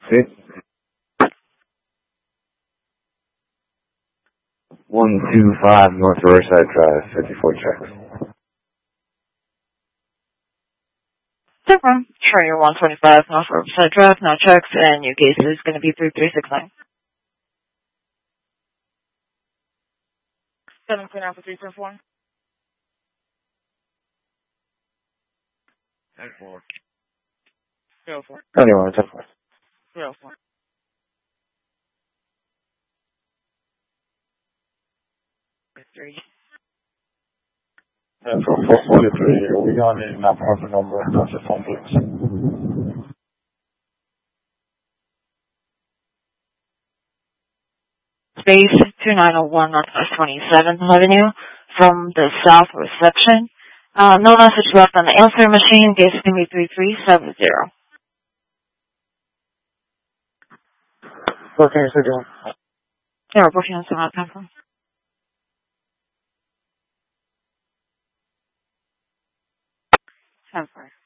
See? 125 North Riverside Drive, 54 checks. Different. Trainer 125 North Riverside Drive, no checks, and your case is going to be 3369. 729 for 334. 10-4. 04. 21, 10-4. 04. Three. 443. We got it in that proper number. That's the phone, please. Space 2901 Northwest 27th Avenue from the South Reception. No message left on the answer machine. Gate is going to be 3370. What can you say, John? Yeah, we're working on some outcome from. 10-4.